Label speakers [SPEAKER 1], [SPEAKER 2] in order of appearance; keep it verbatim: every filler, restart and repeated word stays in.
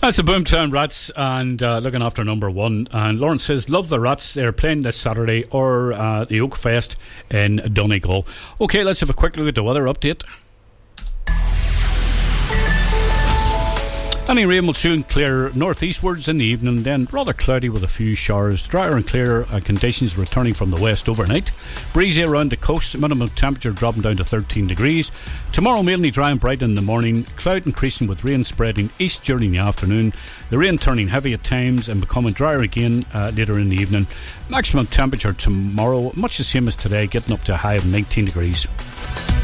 [SPEAKER 1] That's the Boomtown Rats and uh, looking after number one. And Lawrence says, love the Rats. They're playing this Saturday or uh, the Oak Fest in Donegal. Okay, let's have a quick look at the weather update. Any rain will soon clear northeastwards in the evening, then rather cloudy with a few showers. Drier and clearer uh, conditions returning from the west overnight. Breezy around the coast, minimum temperature dropping down to thirteen degrees. Tomorrow mainly dry and bright in the morning, cloud increasing with rain spreading east during the afternoon. The rain turning heavy at times and becoming drier again uh, later in the evening. Maximum temperature tomorrow much the same as today, getting up to a high of nineteen degrees.